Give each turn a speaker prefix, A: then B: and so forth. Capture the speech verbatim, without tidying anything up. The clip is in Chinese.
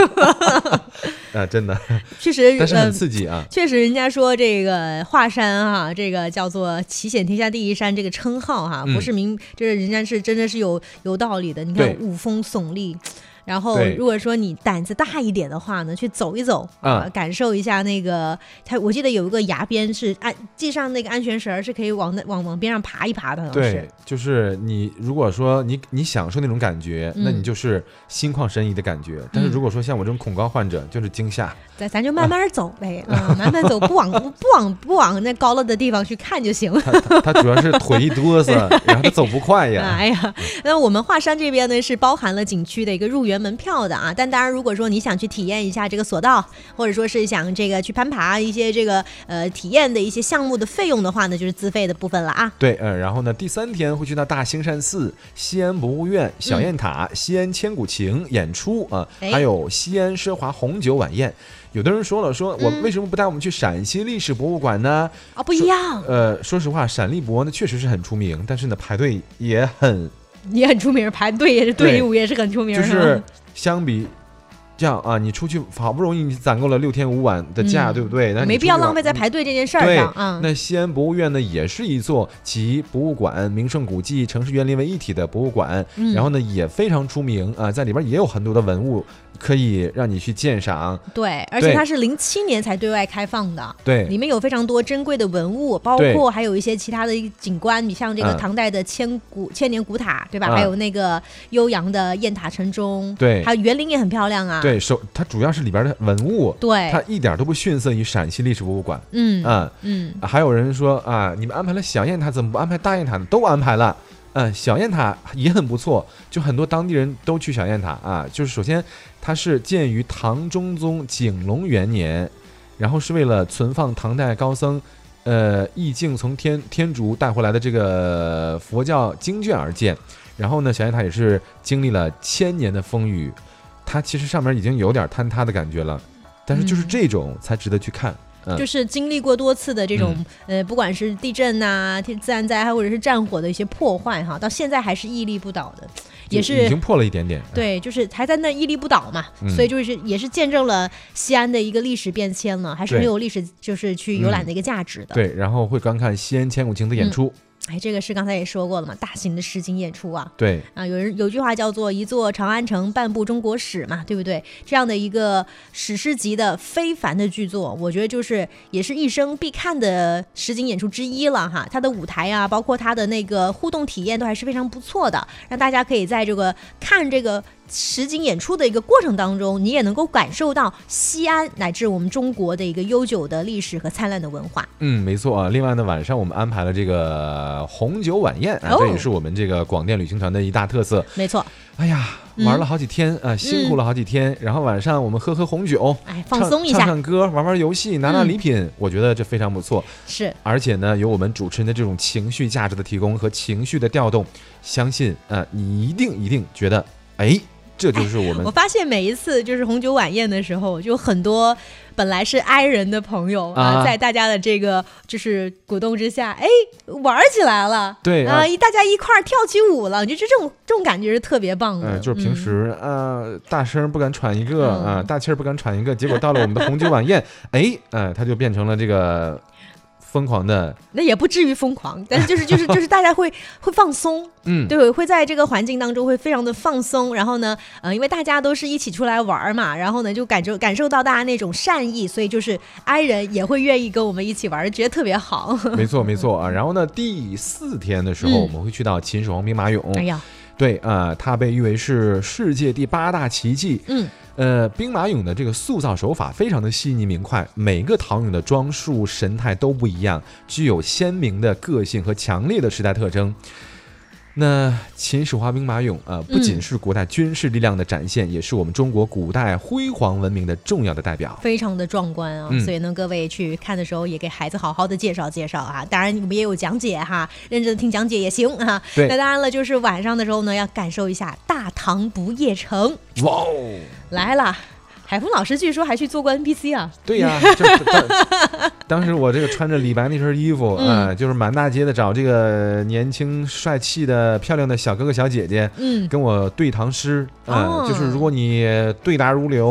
A: 啊，真的，
B: 确实，
A: 但是很刺激啊。
B: 呃、确实，人家说这个华山哈、啊，这个叫做奇险天下第一山这个称号哈、啊，不是明，就是人家是真的是有有道理的。你看五峰耸立。然后，如果说你胆子大一点的话呢，去走一走啊、呃，感受一下那个。它我记得有一个崖边是安系上那个安全绳，是可以往那往往边上爬一爬的。
A: 对，就是你如果说你你享受那种感觉，嗯、那你就是心旷神怡的感觉。嗯、但是如果说像我这种恐高患者，就是惊吓。
B: 咱咱就慢慢走呗，啊、嗯，慢慢走，不往不往不往那高了的地方去看就行。
A: 他他主要是腿一哆嗦，然后他走不快呀。
B: 哎呀，那我们华山这边呢是包含了景区的一个入园门票的啊，但当然如果说你想去体验一下这个索道，或者说是想这个去攀爬一些这个呃体验的一些项目的费用的话呢，就是自费的部分了啊。
A: 对，呃，然后呢第三天会去到大兴善寺、西安博物院、小雁塔、嗯、西安千古情演出啊、呃，还有西安奢华红酒晚宴。有的人说了，说我为什么不带我们去陕西历史博物馆呢？
B: 啊、哦，不一样。
A: 呃，说实话，陕历博呢确实是很出名，但是呢排队也很
B: 也很出名，排队也是队伍也是很出名。
A: 就是相比这样啊，你出去好不容易你攒够了六天五晚的假，嗯、对不对？那
B: 没必要浪费在排队这件事儿上啊。
A: 那西安博物院呢，也是一座集博物馆、名胜古迹、城市园林为一体的博物馆，嗯、然后呢也非常出名啊，在里边也有很多的文物。可以让你去鉴赏，
B: 对，而且它是零七年才对外开放的，
A: 对，
B: 里面有非常多珍贵的文物，包括还有一些其他的景观，你像这个唐代的千古、嗯、千年古塔，对吧？嗯、还有那个悠扬的雁塔城中，
A: 对，
B: 还有园林也很漂亮啊。
A: 对，首它主要是里边的文物，
B: 对，
A: 它一点都不逊色于陕西历史博物馆。
B: 嗯
A: 啊
B: 嗯，
A: 还有人说啊，你们安排了小雁塔，怎么不安排大雁塔呢？都安排了。嗯，小雁塔也很不错，就很多当地人都去小雁塔啊。就是首先，它是建于唐中宗景隆元年，然后是为了存放唐代高僧，呃，义净从天天竺带回来的这个佛教经卷而建。然后呢，小雁塔也是经历了千年的风雨，它其实上面已经有点坍塌的感觉了，但是就是这种才值得去看。嗯、
B: 就是经历过多次的这种、嗯、呃，不管是地震呐、啊、自然灾害或者是战火的一些破坏哈，到现在还是屹立不倒的，也是
A: 已经破了一点点。
B: 对，就是还在那屹立不倒嘛，嗯、所以就是也是见证了西安的一个历史变迁了，还是很有历史就是去游览的一个价值的。
A: 嗯、对，然后会观看西安千古情的演出。嗯
B: 哎，这个是刚才也说过了嘛，大型的实景演出啊，
A: 对
B: 啊，有人有句话叫做一座长安城，半部中国史嘛，对不对？这样的一个史诗级的非凡的剧作，我觉得就是也是一生必看的实景演出之一了哈。它的舞台啊，包括它的那个互动体验都还是非常不错的，让大家可以在这个看这个实景演出的一个过程当中，你也能够感受到西安乃至我们中国的一个悠久的历史和灿烂的文化。
A: 嗯，没错啊。另外呢，晚上我们安排了这个红酒晚宴啊，哦、这也是我们这个广电旅行团的一大特色。
B: 没错。
A: 哎呀，玩了好几天、嗯、啊，辛苦了好几天、嗯，然后晚上我们喝喝红酒，
B: 哎，放松一下，
A: 唱唱歌，玩玩游戏，拿拿礼品、嗯，我觉得这非常不错。
B: 是，
A: 而且呢，有我们主持人的这种情绪价值的提供和情绪的调动，相信啊，你一定一定觉得，哎。这就是我们、哎。
B: 我发现每一次就是红酒晚宴的时候，就很多本来是 I 人的朋友啊，啊在大家的这个就是鼓动之下，哎，玩起来了。
A: 对
B: 啊，大家一块儿跳起舞了，就这种这种感觉是特别棒的。
A: 嗯、呃，就是平时、嗯、呃大声不敢喘一个啊、嗯呃，大气儿不敢喘一个，结果到了我们的红酒晚宴，哎，呃，它就变成了这个。疯狂的
B: 那也不至于疯狂，但是就是就是就是大家会会放松，嗯，对，会在这个环境当中会非常的放松，然后呢，呃，因为大家都是一起出来玩嘛，然后呢就感受感受到大家那种善意，所以就是 I 人也会愿意跟我们一起玩，觉得特别好。
A: 没错没错啊，然后呢第四天的时候、嗯、我们会去到秦始皇兵马俑，
B: 哎呀。
A: 对啊、呃，它被誉为是世界第八大奇迹。嗯，呃，兵马俑的这个塑造手法非常的细腻明快，每个陶俑的装束神态都不一样，具有鲜明的个性和强烈的时代特征。那秦始皇兵马俑啊、呃，不仅是古代军事力量的展现、嗯，也是我们中国古代辉煌文明的重要的代表，
B: 非常的壮观啊、嗯！所以呢，各位去看的时候，也给孩子好好的介绍介绍啊。当然，我们也有讲解哈，认真的听讲解也行啊。
A: 对，
B: 那当然了，就是晚上的时候呢，要感受一下大唐不夜城。
A: 哇哦，
B: 来了！海峰老师据说还去做过 N P C 啊？
A: 对呀、啊，当, 当时我这个穿着李白那身衣服，嗯、呃，就是满大街的找这个年轻帅气的漂亮的小哥哥小姐姐，嗯，跟我对唐诗，嗯、呃哦，就是如果你对答如流。